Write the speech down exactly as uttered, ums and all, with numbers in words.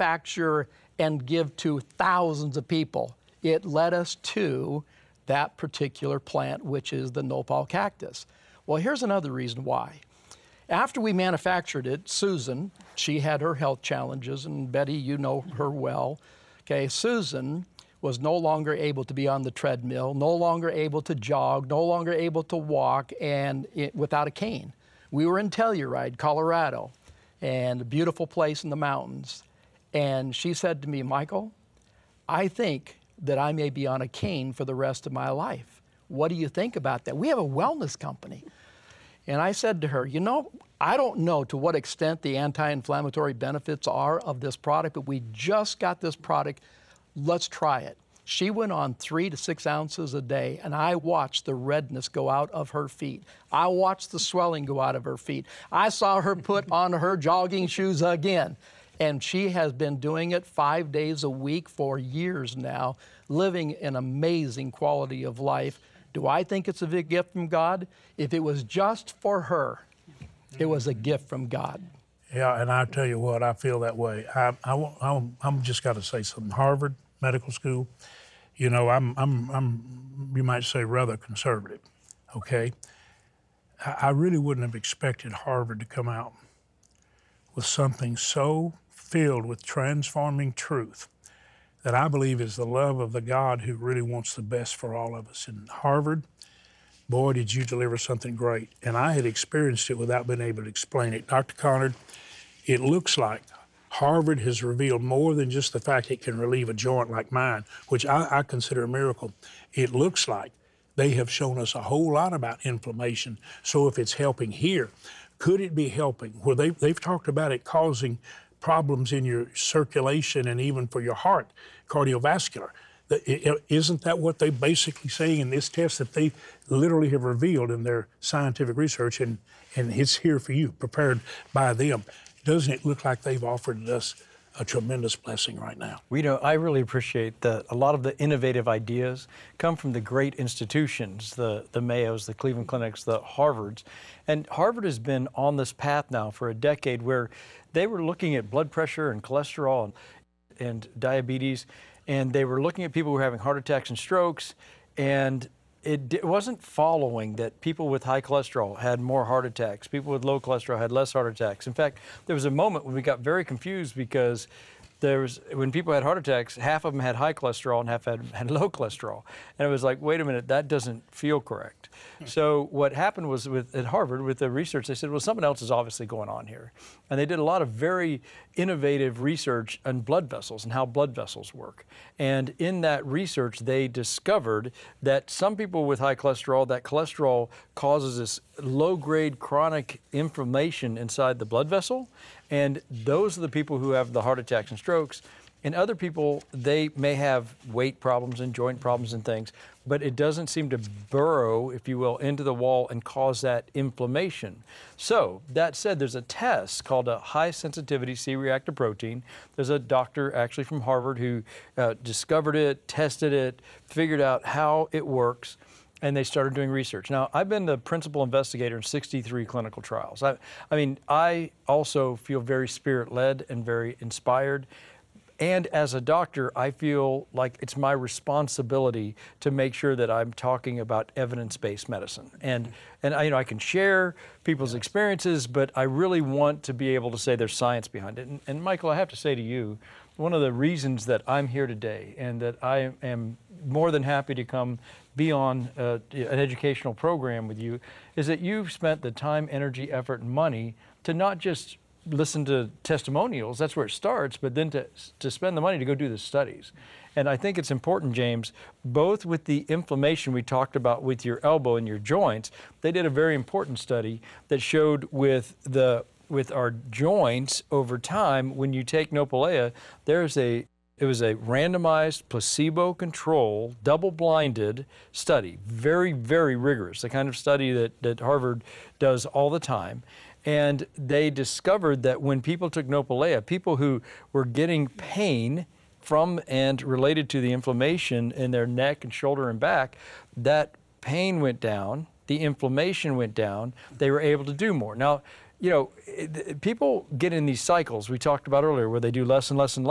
manufacture and give to thousands of people. It led us to that particular plant, which is the nopal cactus. Well, here's another reason why. After we manufactured it, Susan, she had her health challenges, and Betty, you know her well. Okay, Susan was no longer able to be on the treadmill, no longer able to jog, no longer able to walk, and it, without a cane. We were in Telluride, Colorado, and a beautiful place in the mountains. And she said to me, Michael, I think that I may be on a cane for the rest of my life. What do you think about that? We have a wellness company. And I said to her, you know, I don't know to what extent the anti-inflammatory benefits are of this product, but we just got this product. Let's try it. She went on three to six ounces a day, and I watched the redness go out of her feet. I watched the swelling go out of her feet. I saw her put on her jogging shoes again. And she has been doing it five days a week for years now, living an amazing quality of life. Do I think it's a big gift from God? If it was just for her, it was a gift from God. Yeah, and I tell you what, I feel that way. I, I, I, I'm just got to say something. Harvard Medical School, you know, I'm, I'm, I'm, you might say, rather conservative, okay? I, I really wouldn't have expected Harvard to come out with something so filled with transforming truth that I believe is the love of the God who really wants the best for all of us. In Harvard, boy, did you deliver something great. And I had experienced it without being able to explain it. Doctor Conard, it looks like Harvard has revealed more than just the fact it can relieve a joint like mine, which I, I consider a miracle. It looks like they have shown us a whole lot about inflammation. So if it's helping here, could it be helping? Well, they, they've talked about it causing problems in your circulation and even for your heart, cardiovascular. Isn't that what they're basically saying in this test that they literally have revealed in their scientific research, and, and it's here for you, prepared by them? Doesn't it look like they've offered us a tremendous blessing right now? We know, I really appreciate that a lot of the innovative ideas come from the great institutions, the, the Mayos, the Cleveland Clinics, the Harvards. And Harvard has been on this path now for a decade where they were looking at blood pressure and cholesterol and, and diabetes, and they were looking at people who were having heart attacks and strokes, and it, it wasn't following that people with high cholesterol had more heart attacks, people with low cholesterol had less heart attacks. In fact, there was a moment when we got very confused because there was, when people had heart attacks, half of them had high cholesterol and half had, had low cholesterol. And it was like, wait a minute, that doesn't feel correct. So what happened was with, at Harvard, with the research, they said, well, something else is obviously going on here. And they did a lot of very innovative research on blood vessels and how blood vessels work. And in that research, they discovered that some people with high cholesterol, that cholesterol causes this low-grade chronic inflammation inside the blood vessel. And those are the people who have the heart attacks and strokes. And other people, they may have weight problems and joint problems and things, but it doesn't seem to burrow, if you will, into the wall and cause that inflammation. So that said, there's a test called a high sensitivity C-reactive protein. There's a doctor actually from Harvard who uh, discovered it, tested it, figured out how it works, and they started doing research. Now, I've been the principal investigator in sixty-three clinical trials. I, I mean, I also feel very spirit-led and very inspired. And as a doctor, I feel like it's my responsibility to make sure that I'm talking about evidence-based medicine. And, and I, you know, I can share people's experiences, but I really want to be able to say there's science behind it. And, and Michael, I have to say to you, one of the reasons that I'm here today and that I am more than happy to come be on uh, an educational program with you is that you've spent the time, energy, effort, and money to not just listen to testimonials, that's where it starts, but then to, to spend the money to go do the studies. And I think it's important, James, both with the inflammation we talked about with your elbow and your joints, they did a very important study that showed with the with our joints over time, when you take Nopalea, there's a it was a randomized, placebo-controlled, double-blinded study, very, very rigorous, the kind of study that, that Harvard does all the time. And they discovered that when people took Nopalea, people who were getting pain from and related to the inflammation in their neck and shoulder and back, that pain went down, the inflammation went down, they were able to do more. Now, you know, people get in these cycles we talked about earlier where they do less and less and less.